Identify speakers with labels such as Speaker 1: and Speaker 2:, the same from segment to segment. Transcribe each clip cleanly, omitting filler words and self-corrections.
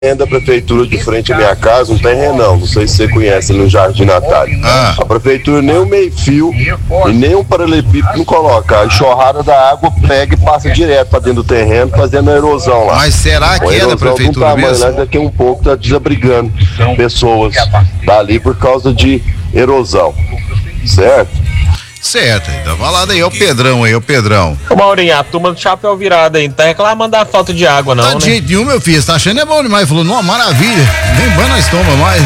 Speaker 1: da prefeitura de frente à minha casa, um terrenão, não sei se você conhece, no Jardim Natália. A prefeitura nem um meio-fio e nem um paralelepípedo não coloca. A enxurrada da água pega e passa direto para dentro do terreno, fazendo a erosão lá.
Speaker 2: Mas será que é da prefeitura mesmo?
Speaker 1: Lá, daqui a um pouco tá desabrigando pessoas dali por causa de erosão, certo?
Speaker 2: Certo, então vai lá daí, é o Pedrão aí, é o Pedrão.
Speaker 3: Ô Maurinho, a turma do chapéu virado aí, não tá reclamando da falta de água não,
Speaker 2: tá de jeito nenhum, meu filho, você tá achando é bom demais, falou, não, maravilha, nem banho nós toma mais.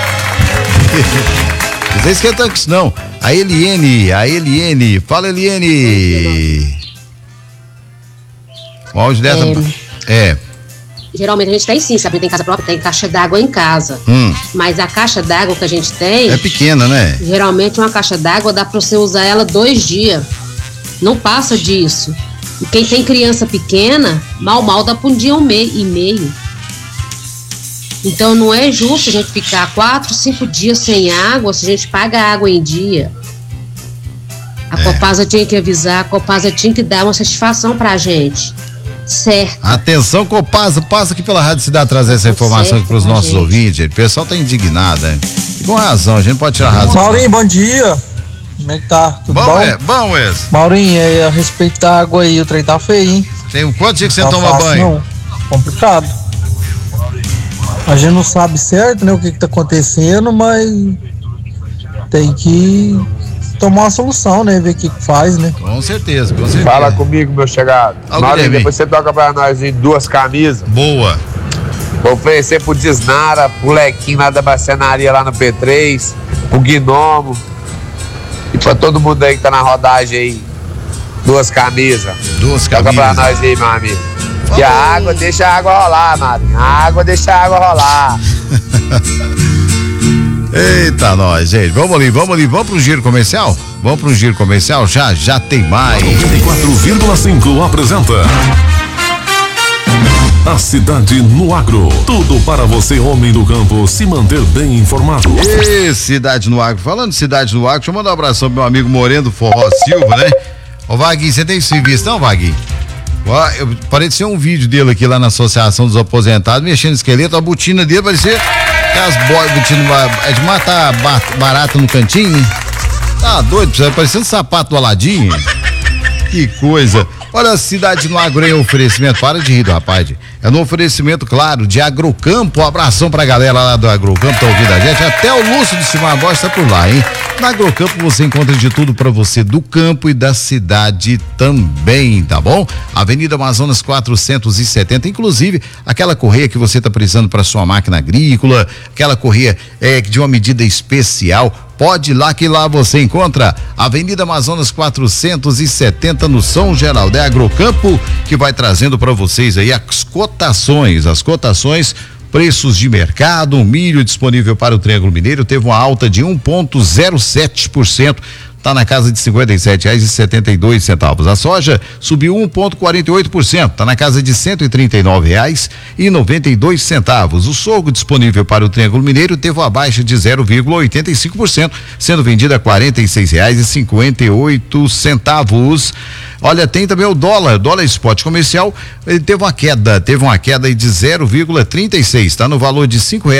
Speaker 2: Não sei esquentar com isso não. A Eliene, fala Eliene. O áudio dessa,
Speaker 4: geralmente a gente tem sim, sabe? Tem casa própria, tem caixa d'água em casa. Mas a caixa d'água que a gente tem...
Speaker 2: é pequena, né?
Speaker 4: Geralmente uma caixa d'água dá pra você usar ela 2 dias. Não passa disso. E quem tem criança pequena, mal dá pra um dia e meio. Então não é justo a gente ficar 4, 5 dias sem água se a gente paga água em dia. A Copasa tinha que avisar, a Copasa tinha que dar uma satisfação pra gente. Certo.
Speaker 2: Atenção, Copasa, passa aqui pela Rádio Cidade trazer essa informação aqui pros nossos ouvintes. O pessoal tá indignado, né? E com razão, a gente pode tirar razão.
Speaker 5: Maurinho, bom dia. Como é que tá? Tudo bom?
Speaker 2: Bom esse.
Speaker 5: Maurinho, a respeito da água aí, o trem tá feio, hein?
Speaker 2: Tem quantos dias que você
Speaker 5: tá
Speaker 2: toma
Speaker 5: fácil,
Speaker 2: banho?
Speaker 5: Não. Complicado. A gente não sabe certo, né, o que tá acontecendo, mas tem que tomar uma solução, né? Ver o que faz, né?
Speaker 2: Com certeza.
Speaker 1: Fala comigo, meu chegado. Maurinho, depois você toca pra nós em 2 camisas.
Speaker 2: Boa.
Speaker 1: Vou oferecer pro Desnara, pro Lequinho lá da bacenaria lá no P3, pro Gnomo e pra todo mundo aí que tá na rodagem aí. 2 camisas.
Speaker 2: 2 camisas.
Speaker 1: Toca pra nós aí, meu amigo. Que a água deixa a água rolar, Marinho. A água deixa a água rolar.
Speaker 2: Eita, nós, gente. Vamos ali. Vamos pro giro comercial? Vamos pro giro comercial? Já tem mais.
Speaker 6: 94,5 apresenta A Cidade no Agro. Tudo para você, homem do campo, se manter bem informado.
Speaker 2: Cidade no Agro. Falando de Cidade no Agro, deixa eu mandar um abração pro meu amigo Moreno do Forró Silva, né? Ô, Vaguinho, você tem serviço, não, Vaguinho? Parecia um vídeo dele aqui lá na Associação dos Aposentados, mexendo no esqueleto, a botina dele parecia aquelas botinas de matar barata no cantinho, hein? Tá doido, parecendo sapato do Aladim. Que coisa. Olha, a Cidade no Agro em oferecimento, para de rir, rapaz. É no oferecimento, claro, de Agrocampo. Um abração pra galera lá do Agrocampo, tá ouvindo a gente? Até o Lúcio de Simão Bosta tá por lá, hein? Na Agrocampo você encontra de tudo pra você do campo e da cidade também, tá bom? Avenida Amazonas 470, inclusive aquela correia que você tá precisando pra sua máquina agrícola, aquela correia de uma medida especial. Pode ir lá que lá você encontra Avenida Amazonas 470 no São Geraldo. É Agrocampo que vai trazendo para vocês aí as cotações, preços de mercado. O milho disponível para o Triângulo Mineiro teve uma alta de 1,07%. Tá na casa de R$57,72. A soja subiu 1,48%, tá na casa de R$139,92. O sorgo disponível para o Triângulo Mineiro teve uma baixa de 0,85%, sendo vendido a R$46,58. Olha, tem também o dólar spot comercial, ele teve uma queda aí de 0,36, tá no valor de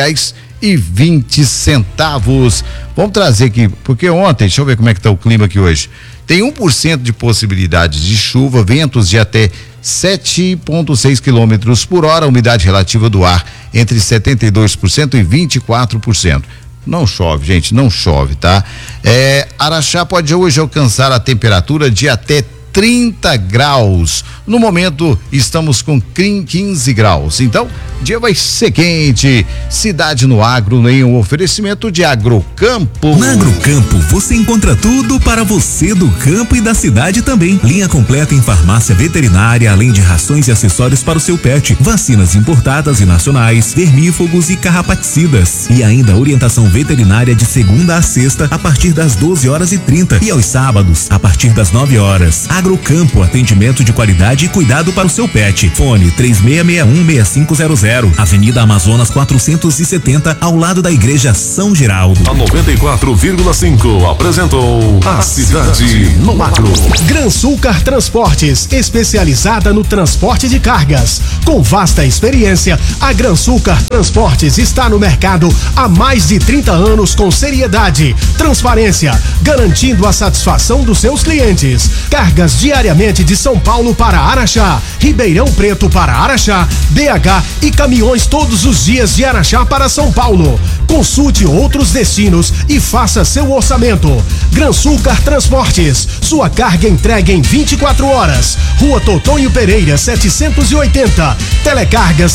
Speaker 2: R$5,20. Vamos trazer aqui, porque ontem, deixa eu ver como é que tá o clima aqui hoje. Tem 1% de possibilidade de chuva, ventos de até 7,6 quilômetros por hora, umidade relativa do ar entre 72% e 24%. Não chove, gente, não chove, tá? Araxá pode hoje alcançar a temperatura de até 30 graus. No momento, estamos com 15 graus. Então, o dia vai ser quente. Cidade no Agro, em um oferecimento de Agrocampo.
Speaker 6: Na Agrocampo, você encontra tudo para você do campo e da cidade também. Linha completa em farmácia veterinária, além de rações e acessórios para o seu pet, vacinas importadas e nacionais, vermífugos e carrapaticidas. E ainda orientação veterinária de segunda a sexta, a partir das 12h30 e aos sábados, a partir das 9h. Agrocampo, atendimento de qualidade e cuidado para o seu pet. Fone 3661-6500. Severo, Avenida Amazonas 470, ao lado da Igreja São Geraldo.
Speaker 7: A 94,5 apresentou A Cidade no Agro.
Speaker 8: Gransulcar Transportes, especializada no transporte de cargas. Com vasta experiência, a Gransulcar Transportes está no mercado há mais de 30 anos com seriedade, transparência, garantindo a satisfação dos seus clientes. Cargas diariamente de São Paulo para Araxá, Ribeirão Preto para Araxá, BH e caminhões todos os dias de Araxá para São Paulo. Consulte outros destinos e faça seu orçamento. Gransulcar Transportes, sua carga entregue em 24 horas. Rua Totonho Pereira, 780. Telecargas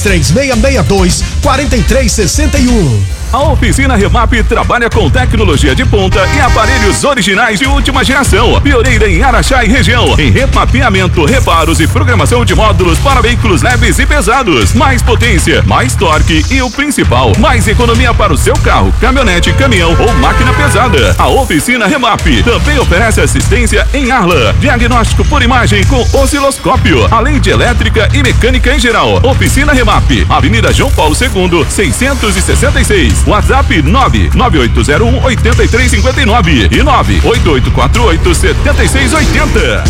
Speaker 8: 3662-4361.
Speaker 6: A oficina Remap trabalha com tecnologia de ponta e aparelhos originais de última geração. Pioneira em Araxá e região, em remapeamento, reparos e programação de módulos para veículos leves e pesados. Mais potência, mais torque e o principal, mais economia para o seu carro, caminhonete, caminhão ou máquina pesada. A oficina Remap também oferece assistência em Arla, diagnóstico por imagem com osciloscópio, além de elétrica e mecânica em geral. Oficina Remap, Avenida João Paulo II, 666. WhatsApp 99801-8359 e 98848-7680.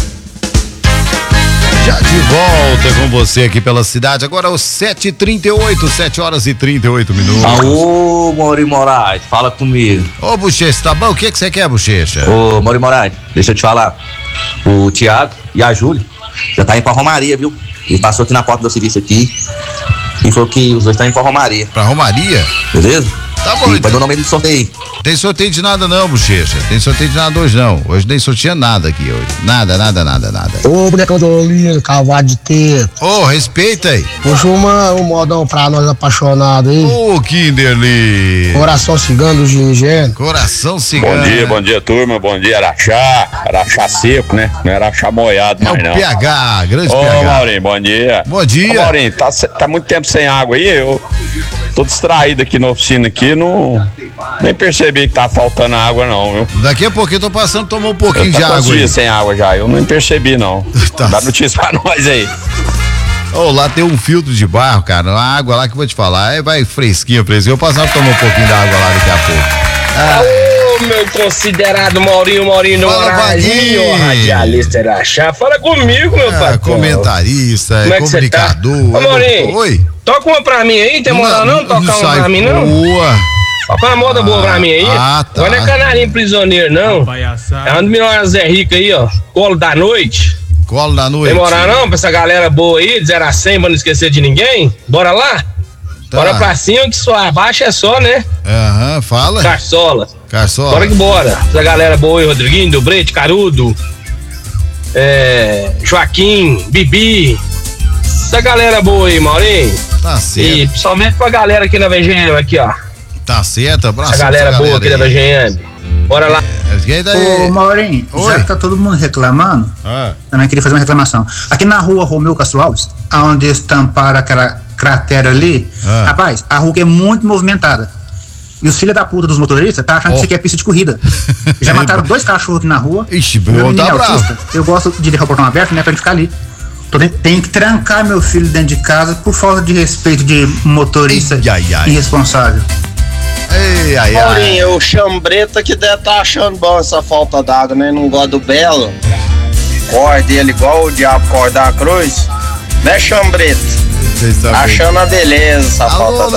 Speaker 2: Já de volta com você aqui pela cidade, agora aos 7h38, 7 horas e 38 minutos.
Speaker 9: Alô, Mauri Moraes, fala comigo.
Speaker 2: Ô, Bochecha, tá bom? O que você quer, Bochecha?
Speaker 9: Ô, Mauri Moraes, deixa eu te falar. O Thiago e a Júlia já tá indo pra Romaria, viu? Ele passou aqui na porta do serviço aqui e falou que os dois estão indo pra Romaria.
Speaker 2: Pra Romaria?
Speaker 9: Beleza?
Speaker 2: Tá bom.
Speaker 9: E vai dar o nome do sorteio.
Speaker 2: Tem sorteio de nada não, Bochecha. Tem sorteio de nada hoje não. Hoje nem sorteia nada aqui hoje. Nada.
Speaker 5: Ô, bonecão do Olinho, cavado de teto.
Speaker 2: Ô, respeita aí.
Speaker 5: Puxa um modão pra nós apaixonados aí.
Speaker 2: Ô, Kinderly.
Speaker 5: Coração cigano do Gingeno.
Speaker 2: Coração cigano.
Speaker 10: Bom dia, turma. Bom dia, Araxá. Araxá seco, né? Não é Araxá moiado mais, não.
Speaker 2: PH, grande
Speaker 10: Ô,
Speaker 2: PH.
Speaker 10: Maurinho, bom dia.
Speaker 2: Bom dia.
Speaker 10: Ô, Maurinho, tá muito tempo sem água aí? Eu tô distraído aqui na oficina aqui, nem percebi que tá faltando água não, viu?
Speaker 2: Daqui a pouquinho eu tô passando, tomou um pouquinho de água.
Speaker 10: Dias sem água já, eu nem percebi não.
Speaker 2: Tá.
Speaker 10: Dá notícia pra nós aí.
Speaker 2: Ô, lá tem um filtro de barro, cara, uma água lá que eu vou te falar, aí vai fresquinho. Eu passava a tomar um pouquinho da água lá daqui a pouco.
Speaker 11: Ô, meu considerado Maurinho do Morazinho, radialista Araxá, fala comigo, meu patrão.
Speaker 2: Comentarista,
Speaker 11: como é que
Speaker 2: comunicador.
Speaker 11: Ô, Maurinho,
Speaker 2: oi?
Speaker 11: Toca uma pra mim aí, tem moral não? Toca uma pra mim não?
Speaker 2: Boa.
Speaker 11: Toca uma moda boa pra mim aí.
Speaker 2: Tá.
Speaker 11: Agora não é canarinho prisioneiro não. É uma menina Zé Rica aí, ó, Colo da Noite.
Speaker 2: Colo da Noite.
Speaker 11: Tem moral não pra essa galera boa aí, de 0 a 100, pra não esquecer de ninguém? Bora lá? Tá. Bora pra cima que só abaixo é só, né?
Speaker 2: Aham, fala.
Speaker 11: Carçola.
Speaker 2: Bora
Speaker 11: que bora. Essa galera boa aí, Rodriguinho, do Brete, Carudo, Joaquim, Bibi. Essa galera boa aí, Maurinho.
Speaker 2: Tá certo.
Speaker 11: E principalmente pra galera aqui na VGM, aqui, ó.
Speaker 2: Tá certo, abraço.
Speaker 11: Essa galera boa aqui da VGM. Bora lá.
Speaker 12: Ô, Maurinho, já que tá todo mundo reclamando, também queria fazer uma reclamação. Aqui na rua Romeu Castro Alves, onde estamparam aquela cratera ali, rapaz, a rua é muito movimentada. E os filhos da puta dos motoristas tá achando que isso aqui é pista de corrida. Já mataram 2 cachorros aqui na rua.
Speaker 2: Ixi,
Speaker 12: meu menino
Speaker 2: tá
Speaker 12: autista, eu gosto de deixar o portão aberto, né, pra gente ficar ali. Tem que trancar meu filho dentro de casa por falta de respeito de motorista irresponsável.
Speaker 13: Maurinho, o Chambreta que deve estar achando bom essa falta d'água, né? Não gosta do Belo. Corda ele igual o diabo corda a cruz. Né, Chambreta? Achando a beleza essa falta d'água.